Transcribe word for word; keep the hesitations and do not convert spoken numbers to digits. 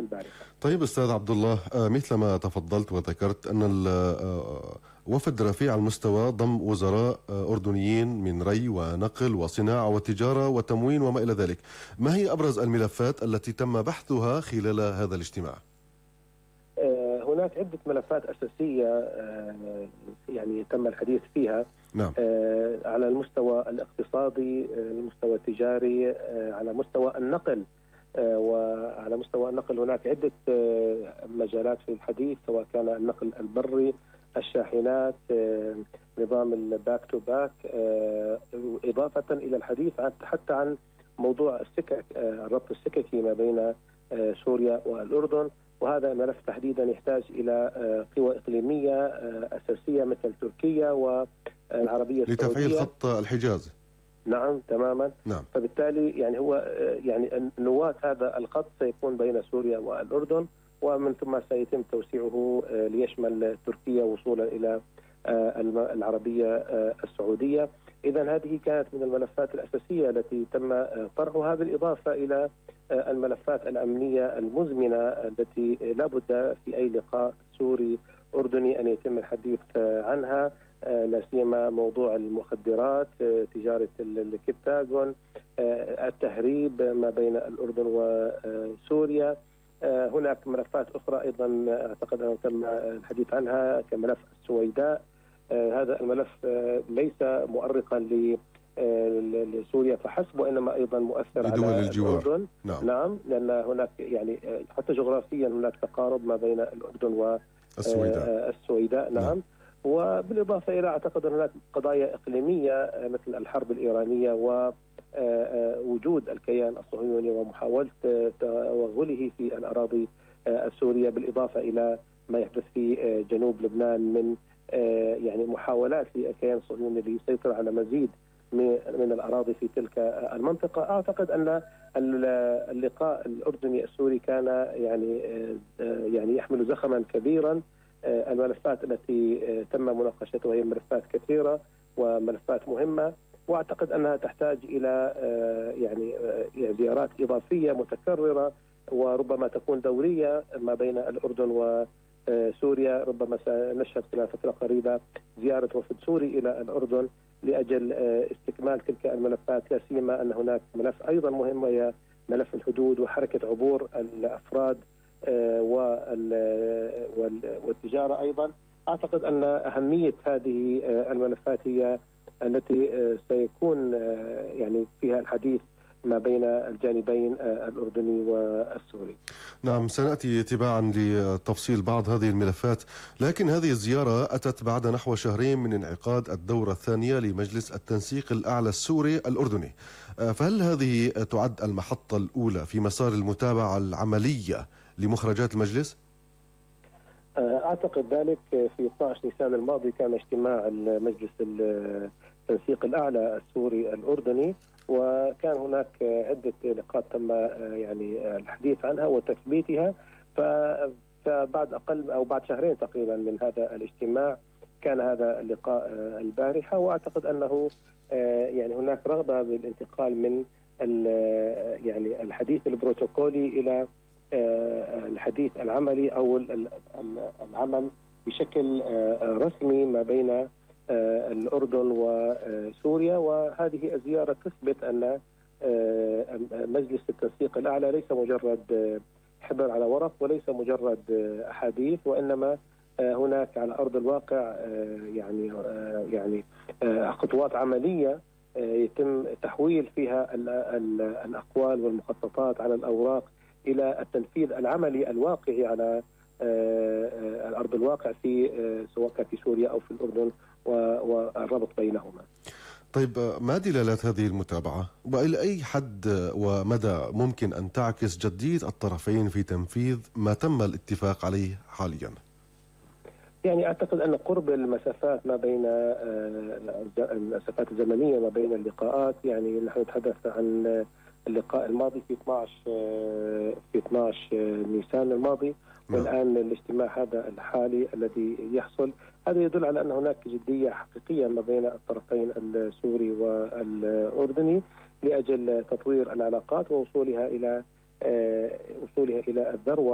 البارحة. طيب أستاذ عبد الله، مثل ما تفضلت وذكرت أن وفد رفيع المستوى ضم وزراء أردنيين من ري ونقل وصناعة وتجارة وتموين وما إلى ذلك. ما هي أبرز الملفات التي تم بحثها خلال هذا الاجتماع؟ هناك عدة ملفات أساسية يعني تم الحديث فيها. نعم. على المستوى الاقتصادي، المستوى التجاري، على مستوى النقل. وعلى مستوى النقل هناك عدة مجالات في الحديث، سواء كان النقل البري، الشاحنات، نظام الباك تو باك، إضافة إلى الحديث حتى عن موضوع السكك، الربط السككي ما بين سوريا والأردن. وهذا الملف تحديدا يحتاج إلى قوى إقليمية أساسية مثل تركيا والعربية السعودية لتفعيل خط الحجاز. نعم تماما. نعم. فبالتالي يعني هو يعني نواة هذا الخط سيكون بين سوريا والأردن، ومن ثم سيتم توسيعه ليشمل تركيا وصولا إلى العربية السعودية. إذا هذه كانت من الملفات الأساسية التي تم طرحها، بالإضافة إلى الملفات الأمنية المزمنة التي لا بد في أي لقاء سوري أردني أن يتم الحديث عنها، لا سيما موضوع المخدرات، تجارة الكبتاغون، التهريب ما بين الأردن وسوريا. هناك ملفات أخرى أيضا أعتقد أنه تم الحديث عنها كملف السويداء. هذا الملف ليس مؤرقا لسوريا فحسب، وإنما أيضا مؤثر على الجوار. الأردن. نعم. نعم، لأن هناك يعني حتى جغرافيا هناك تقارب ما بين الأردن والسويداء. السويداء. نعم. نعم. وبالإضافة إلى أعتقد أن هناك قضايا إقليمية مثل الحرب الإيرانية ووجود الكيان الصهيوني ومحاولة توغله في الأراضي السورية، بالإضافة إلى ما يحدث في جنوب لبنان من يعني محاولات للكيان الصهيوني ليسيطر على مزيد من الأراضي في تلك المنطقة. أعتقد أن اللقاء الأردني السوري كان يعني يعني يحمل زخما كبيرا. الملفات التي تم مناقشتها هي ملفات كثيرة وملفات مهمة، واعتقد انها تحتاج الى يعني زيارات اضافيه متكرره وربما تكون دوريه ما بين الاردن وسوريا. ربما سنشهد خلال فتره قريبه زياره وفد سوري الى الاردن لاجل استكمال تلك الملفات، لا سيما ان هناك ملف ايضا مهم وهي ملف الحدود وحركه عبور الافراد والتجاره ايضا. اعتقد ان اهميه هذه الملفات هي التي سيكون يعني فيها الحديث ما بين الجانبين الأردني والسوري. نعم، سنأتي تباعا لتفصيل بعض هذه الملفات، لكن هذه الزيارة أتت بعد نحو شهرين من انعقاد الدورة الثانية لمجلس التنسيق الأعلى السوري الأردني. فهل هذه تعد المحطة الأولى في مسار المتابعة العملية لمخرجات المجلس؟ أعتقد ذلك. في اثني عشر نيسان الماضي كان اجتماع المجلس التنسيق الأعلى السوري الأردني، وكان هناك عدة لقاءات تم يعني الحديث عنها وتثبيتها. فبعد أقل أو بعد شهرين تقريبا من هذا الاجتماع كان هذا اللقاء البارحة، وأعتقد أنه يعني هناك رغبة بالانتقال من يعني الحديث البروتوكولي إلى الحديث العملي أو العمل بشكل رسمي ما بين الأردن وسوريا. وهذه الزيارة تثبت أن مجلس التنسيق الأعلى ليس مجرد حبر على ورق وليس مجرد أحاديث، وإنما هناك على أرض الواقع يعني يعني خطوات عملية يتم تحويل فيها الأقوال والمخططات على الأوراق إلى التنفيذ العملي الواقعي على أرض الواقع في سواء كان في سوريا أو في الأردن والربط بينهما. طيب، ما دلالات هذه المتابعة؟ وإلى أي حد ومدى ممكن أن تعكس جدية الطرفين في تنفيذ ما تم الاتفاق عليه حاليا؟ يعني أعتقد أن قرب المسافات ما بين المسافات الزمنية ما بين اللقاءات، يعني نحن نتحدث عن اللقاء الماضي في اثني عشر في اثني عشر نيسان الماضي، والآن الاجتماع هذا الحالي الذي يحصل، هذا يدل على أن هناك جدية حقيقية ما بين الطرفين السوري والأردني لأجل تطوير العلاقات ووصولها إلى وصولها إلى الذروة